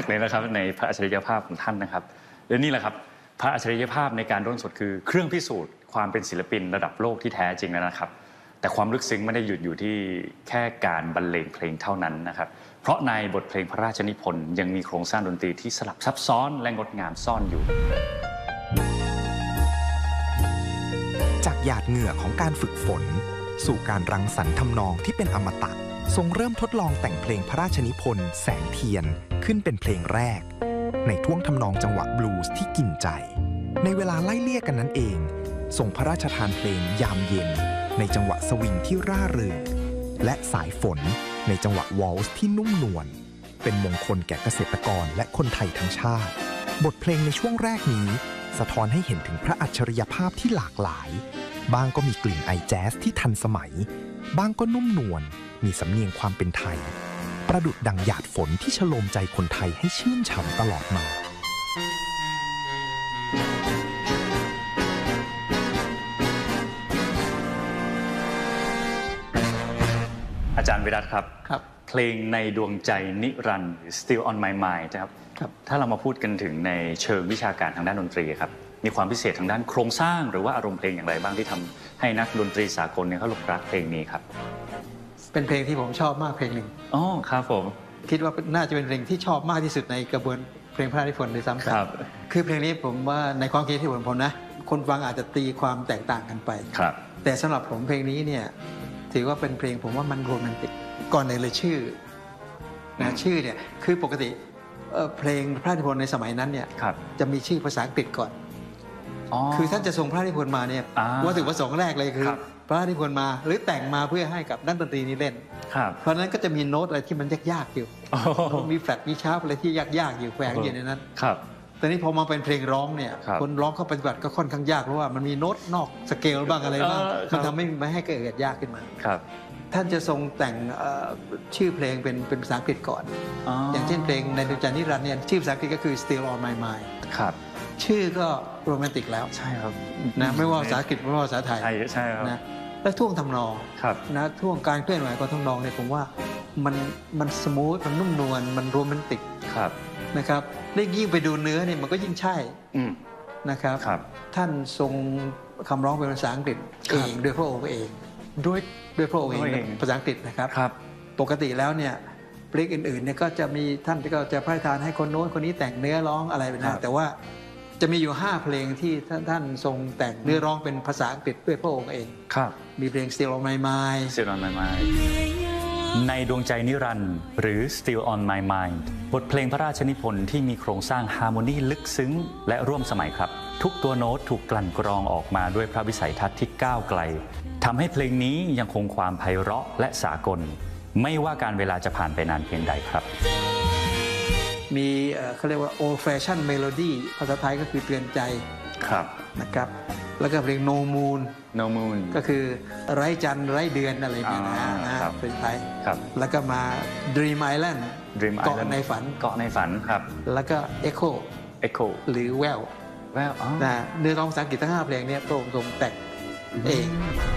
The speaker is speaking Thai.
เลยนะครับในพระอัจฉริยภาพของท่านนะครับและนี่แหละครับพระอัจฉริยภาพในการร่นสดคือเครื่องพิสูจน์ความเป็นศิลปินระดับโลกที่แท้จริงแล้วนะครับแต่ความลึกซึ้งไม่ได้หยุดอยู่ที่แค่การบรรเลงเพลงเท่านั้นนะครับเพราะในบทเพลงพระราชนิพนธ์ยังมีโครงสร้างดนตรีที่สลับซับซ้อนและงดงามซ่อนอยู่จากหยาดเหงื่อของการฝึกฝนสู่การรังสรรค์ทำนองที่เป็นอมตะทรงเริ่มทดลองแต่งเพลงพระราชนิพนธ์แสงเทียนขึ้นเป็นเพลงแรกในท่วงทำนองจังหวะบลูส์ที่กินใจในเวลาไล่เลี่ยกันนั้นเองทรงพระราชทานเพลงยามเย็นในจังหวะสวิงที่ร่าเริงและสายฝนในจังหวะวอลซ์ที่นุ่มนวลเป็นมงคลแก่เกษตรกรและคนไทยทั้งชาติบทเพลงในช่วงแรกนี้สะท้อนให้เห็นถึงพระอัจฉริยภาพที่หลากหลายบางก็มีกลิ่นไอแจ๊สที่ทันสมัยบางก็นุ่มนวลมีสำเนียงความเป็นไทยประดุจดังหยาดฝนที่ฉโลมใจคนไทยให้ชื่นฉ่ำตลอดมาอาจารย์วิรัตครับเพลงในดวงใจนิรันดร์ Still on my mind นะครับถ้าเรามาพูดกันถึงในเชิงวิชาการทางด้านดนตรีครับมีความพิเศษทางด้านโครงสร้างหรือว่าอารมณ์เพลงอย่างไรบ้างที่ทำให้นักดนตรีสากลเนี่ยเขาหลงรักเพลงนี้ครับเป็นเพลงที่ผมชอบมากเพลงหนึ่งอ๋อครับผมคิดว่าน่าจะเป็นเพลงที่ชอบมากที่สุดในกระบวนเพลงพระราชนิพนธ์ด้วยซ้ำกันคือเพลงนี้ผมว่าในความคิดที่ผมนะคนฟังอาจจะตีความแตกต่างกันไปแต่สำหรับผมเพลงนี้เนี่ยถือว่าเป็นเพลงผมว่ามันโรแมนติกก่อนเลยชื่อนะชื่อเนี่ยคือปกติเพลงพระราชนิพนธ์ในสมัยนั้นเนี่ยจะมีชื่อภาษาอังกฤษก่อนคือท่านจะทรงพระราชนิพนธ์มาเนี่ยวัตถุประสงค์แรกเลยคือพระราชนิพนธ์มาหรือแต่งมาเพื่อให้กับนักดนตรีนี้เล่นเพราะนั้นก็จะมีโน้ตอะไรที่มันยากๆอยู่มีแฟลตมีชาร์ปอะไรที่ยากๆอยู่แฝงอยู่ในนั้นแต่นี้พอมาเป็นเพลงร้องเนี่ยคนร้องเข้าปฏิบัติก็ค่อนข้างยากเพราะว่ามันมีโน้ตนอกสเกลบ้างอะไรบ้างมันทำให้เกิดยากขึ้นมาท่านจะทรงแต่งชื่อเพลงเป็นภาษาอังกฤษก่อนอย่างเช่นเพลงในดวงใจนิรันดร์เนี่ยชื่อภาษาอังกฤษก็คือ Still on my mind ชื่อก็โรแมนติกแล้วใช่ครับนะไม่ว่าภาษาอังกฤษไม่ว่าภาษาไทยใช่ครับนะและท่วงทำนองนะท่วงการเคลื่อนไหวของทำนองเนี่ยผมว่ามันสมูทมันนุ่มนวลมันโรแมนติกนะครับได้ยิ่งไปดูเนื้อเนี่ยมันก็ยิ่งใช่นะครับท่านทรงคำร้องเป็นภาษาอังกฤษเองโดยพระองค์เองด้วยพระองค์เองภาษาอังกฤษนะครับปกติแล้วเนี่ยเพลงอื่นๆเนี่ยก็จะมีท่านก็จะพระราชทานให้คนโน้นคนนี้แต่งเนื้อร้องอะไรไปนะแต่ว่าจะมีอยู่5เพลงที่ท่านทรงแต่งเนื้อร้องเป็นภาษาอังกฤษด้วยพระองค์เองมีเพลง Still on my mind Still on my mind ในดวงใจนิรันดร์หรือ Still on my mind บทเพลงพระราชนิพนธ์ที่มีโครงสร้างฮาร์โมนีลึกซึ้งและร่วมสมัยครับทุกตัวโน้ตถูกกลั่นกรองออกมาด้วยพระวิสัยทัศน์ที่ก้าวไกลทำให้เพลงนี้ยังคงความไพเราะและสากลไม่ว่าการเวลาจะผ่านไปนานเพียงใดครับมีเขาเรียกว่า old fashion melody ภาษาไทยก็คือเตือนใจนะครับแล้วก็เพลง no moon ก็คือไร้จันทร์ไร้เดือนอะไรเนี่ยนะเป็นไทยแล้วก็มา dream island เกาะในฝันครับแล้วก็ echo หรือแววนะเนื้อร้องภาษาอังกฤษทั้ง5เพลงนี้พระองค์ทรงแต่งเอง